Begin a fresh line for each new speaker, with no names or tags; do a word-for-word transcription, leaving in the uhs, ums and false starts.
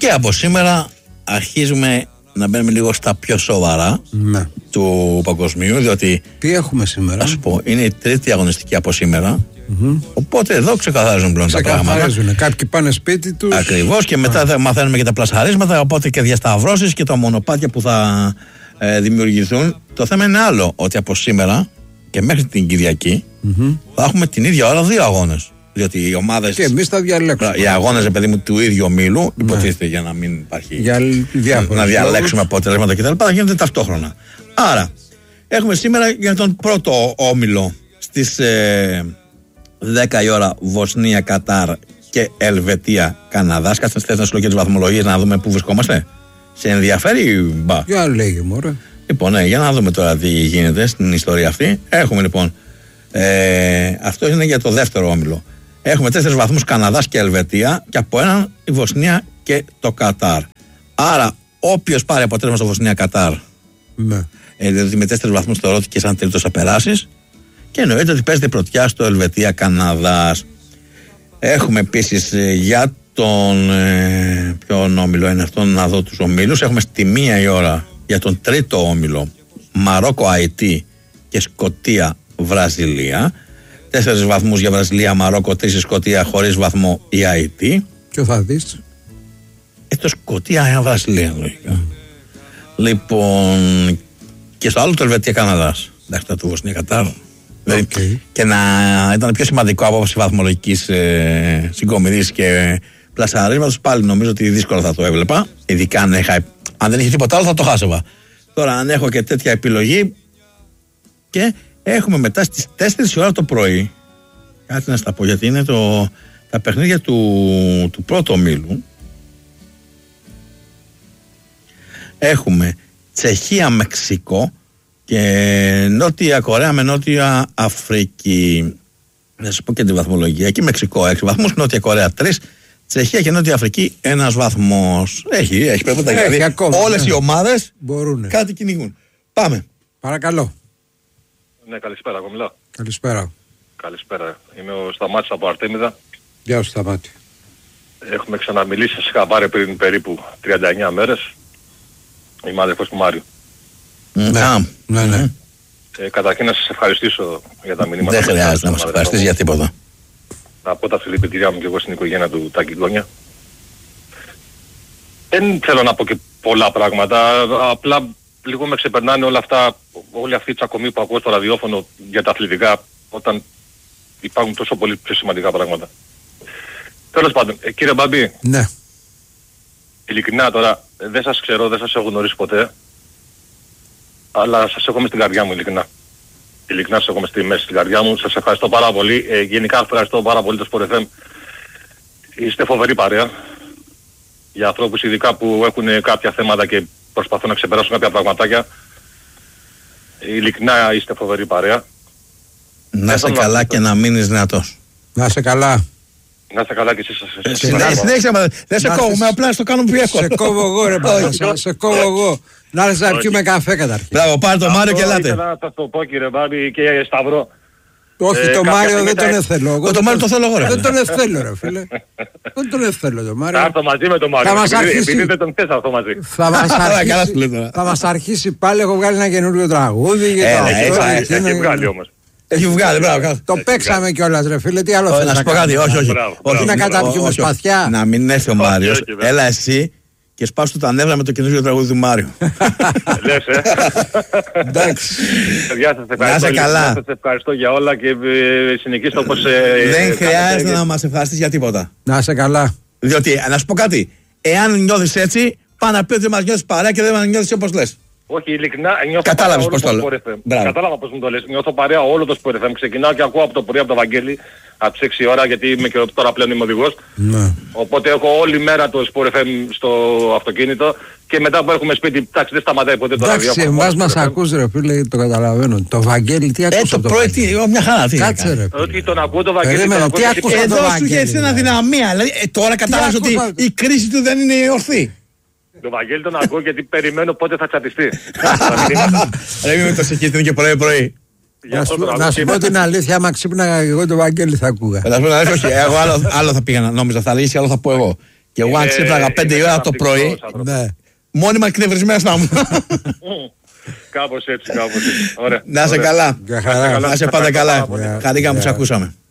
Και από σήμερα αρχίζουμε να μπαίνουμε λίγο στα πιο σοβαρά
ναι.
του παγκοσμίου, διότι.
Τι έχουμε σήμερα?
Ας πω, είναι η τρίτη αγωνιστική από σήμερα.
Mm-hmm.
Οπότε εδώ ξεκαθαρίζουν πλέον τα πράγματα.
Κάποιοι πάνε σπίτι τους.
Ακριβώς, και μετά θα μαθαίνουμε και τα πλασαρίσματα. Οπότε και διασταυρώσεις και τα μονοπάτια που θα ε, δημιουργηθούν. Το θέμα είναι άλλο, ότι από σήμερα και μέχρι την Κυριακή mm-hmm. θα έχουμε την ίδια ώρα δύο αγώνες. Διότι οι ομάδες.
Και εμείς θα διαλέξουμε.
Οι αγώνες, παιδί μου, του ίδιου ομίλου, ναι. υποτίθεται για να μην υπάρχει.
Για
να διαλέξουμε αποτελέσματα κτλ. Θα γίνονται ταυτόχρονα. Άρα, έχουμε σήμερα για τον πρώτο όμιλο στις ε, δέκα η ώρα Βοσνία, Κατάρ και Ελβετία, Καναδάς. Κάτσε να σου λέω και τις βαθμολογίες να δούμε πού βρισκόμαστε. Σε ενδιαφέρει, μπα.
Για λέγε, μωρέ.
Λοιπόν, ναι, για να δούμε τώρα τι γίνεται στην ιστορία αυτή. Έχουμε λοιπόν. Ε, αυτό είναι για το δεύτερο όμιλο. Έχουμε τέσσερις βαθμούς Καναδάς και Ελβετία και από έναν η Βοσνία και το Κατάρ. Άρα, όποιος πάρει αποτέλεσμα στο Βοσνία-Κατάρ,
ναι.
ε, δηλαδή με τέσσερις βαθμούς θεωρώ ότι και σαν τρίτος θα περάσεις. Και εννοείται ότι παίζεται πρωτιά στο Ελβετία-Καναδάς. Έχουμε επίσης ε, για τον. Ε, ποιον όμιλο είναι αυτόν, να δω τους ομίλους. Έχουμε στη μία η ώρα για τον τρίτο όμιλο Μαρόκο-Αϊτή και Σκωτία-Βραζιλία. Τέσσερις βαθμούς για Βραζιλία, Μαρόκο, τρεις η Σκωτία, χωρίς βαθμό η Αϊτή.
Ποιο θα δεις?
Ε, το Σκωτία είναι Βραζιλία, λογικά. Mm. Λοιπόν, και στο άλλο το Ελβετία-Καναδάς. Εντάξει, του Βοσνία-Κατάρ. Okay. Δηλαδή, και να ήταν πιο σημαντικό από άποψη βαθμολογικής ε, συγκομιδής και πλασαρίσματος, πάλι νομίζω ότι δύσκολα θα το έβλεπα. Ειδικά αν, είχα, αν δεν είχε τίποτα άλλο θα το χάσευα. Τώρα, αν έχω και τέτοια επιλογή. Και έχουμε μετά στις τέσσερις η ώρα το πρωί. Κάτι να στα πω, γιατί είναι το, τα παιχνίδια του, του πρώτου ομίλου. Έχουμε Τσεχία-Μεξικό και Νότια Κορέα με Νότια Αφρική. Να σας πω και τη βαθμολογία. Εκεί Μεξικό έξι βαθμούς, Νότια Κορέα τρεις, Τσεχία και Νότια Αφρική ένας βαθμός. Έχει, έχει πρέπει να τα έχει. Όλες ναι. οι ομάδες
μπορούν.
Κάτι κυνηγούν. Πάμε.
Παρακαλώ.
Ναι, καλησπέρα, εγώ μιλάω.
Καλησπέρα.
Καλησπέρα. Είμαι ο Σταμάτης από Αρτέμιδα.
Γεια σου, Σταμάτη.
Έχουμε ξαναμιλήσει, σας είχα πάρει πριν περίπου τριάντα εννιά μέρες. Είμαι αδερφός του Μάριου.
Ναι, ναι, ναι.
Ε, καταρχήν να σας ευχαριστήσω για τα μηνύματα.
Δεν χρειάζεται να μας ευχαριστήσεις για τίποτα.
Να πω τα συλληπιτήριά μου και εγώ στην οικογένεια του Τάκη Γκόνια. Δεν θέλω να πω και πολλά πράγματα, απλά λίγο με ξεπερνάνε όλα αυτά, όλη αυτή η τσακωμή που ακούω στο ραδιόφωνο για τα αθλητικά, όταν υπάρχουν τόσο πολύ πιο σημαντικά πράγματα. Τέλος πάντων, ε, κύριε Μπαμπή,
ναι.
ειλικρινά τώρα, δεν σας ξέρω, δεν σας έχω γνωρίσει ποτέ, αλλά σας έχω μες στην καρδιά μου, ειλικρινά. Ειλικρινά σας έχω μες στη μέση στην καρδιά μου, σας ευχαριστώ πάρα πολύ, ε, γενικά ευχαριστώ πάρα πολύ το Sport εφ εμ. Είστε φοβερή παρέα, για ανθρώπους ειδικά που έχουν κάποια θέματα και προσπαθούν να ξεπεράσουν κάποια πραγματάκια. Ειλικρινά είστε φοβερή παρέα.
Να είσαι καλά και να μείνεις δυνατός.
Να είσαι καλά.
Να είστε καλά και εσείς.
Συνέχισε, δεν σε κόβουμε, απλά στο κάνουμε πιο εύκολο.
Σε κόβω εγώ ρε πάντα, σε κόβω εγώ. Να έρθεις να πιούμε καφέ καταρχήν.
Μπράβο, πάρε το Μάριο και ελάτε.
Ήθελα να σας το πω κύριε Μπάμπη και Σταυρό.
Όχι, το Μάριο δεν τον εθέλω.
Το Μάριο το θέλω εγώ ρε.
Δεν τον εθέλω ρε φίλε. Δεν τον εθέλω το Μάριο.
Θα έρθω μαζί με τον Μάριο. Επειδή δεν τον θες αυτό μαζί.
Θα μας αρχίσει πάλι, έχω βγάλει ένα καινούριο τραγούδι.
Έχει βγάλει όμως.
Έχει βγάλει, μπράβο.
Το παίξαμε κιόλας ρε φίλε, τι άλλο θέλεις
να σου πω κάτι, όχι, όχι.
Όχι να καταπιούμε σπαθιά.
Να μην έρθει ο Μάριος, έλα εσύ και σπάσου του τα νεύρα με το καινούργιο τραγούδι του Μάριου.
Λες, ε.
Εντάξει.
Να είσαι καλά.
Σας ευχαριστώ για όλα και συνεχίστε όπως...
Δεν χρειάζεται να μας ευχαριστείς για τίποτα.
Να είσαι καλά.
Διότι, να σου πω κάτι, εάν νιώθεις έτσι, πάνε να πει ότι μας νιώθεις παρέα και δεν μας νιώθεις όπως λες.
Όχι, ειλικρινά νιώθω
Κατάλαβες
παρέα
πώς
όλο το Sport εφ εμ. Κατάλαβα πώς μου το λες. Νιώθω παρέα όλο το Sport εφ εμ. Ξεκινάω και ακούω από το πρωί από το Βαγγέλη από τις έξι ώρα, γιατί είμαι και τώρα πλέον είμαι οδηγός.
Ναι.
Οπότε έχω όλη μέρα το Sport εφ εμ στο αυτοκίνητο και μετά που έχουμε σπίτι, εντάξει, δεν σταματάει ποτέ το ραδιόφωνο.
Εντάξει, εμάς μας ακούς ρε φίλε, το καταλαβαίνω. Το Βαγγέλη, τι ακούς από το Βαγγέλη?
Ε, το πρωί, μια χαρά, τι.
Κάτσε ρε.
Ότι τον ακούω το Βαγγέλη.
Τι ακούς από το
Εδώ σου
Βαγγέλη?
είχε έτσι ένα δυναμία. Δηλαδή, τώρα κατάλαβες ότι η κρίση του δεν είναι ορθή.
Το Βαγγέλη τον ακούω γιατί περιμένω πότε θα τσατιστεί.
Δεν είμαι τόσο κίτρινο και πρωί-πρωί.
Να σου πω την αλήθεια, άμα ξύπναγα εγώ το Βαγγέλη θα ακούγα.
Όχι, εγώ άλλο θα πήγαινα, νόμιζα θα λύσει, άλλο θα πω εγώ. Και εγώ αν ξύπναγα πέντε η ώρα το πρωί,
Ναι.
μόνιμα εκνευρισμένος να μου.
Κάπως έτσι, κάπως έτσι. Ωραία.
Να είσαι
ωραία.
καλά.
Για χαρά.
Να είσαι πάντα καλά.
Ωραία.
Χαρήκαμε που σε
Ωραία.
ακούσαμε.